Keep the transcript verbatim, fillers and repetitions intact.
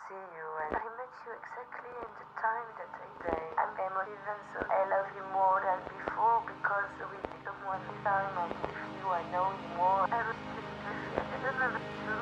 see you, and I met you exactly in the time that I say I'm emotive, so I love you more than before because with someone this time I give you, I know you more. I respect you. I don't know.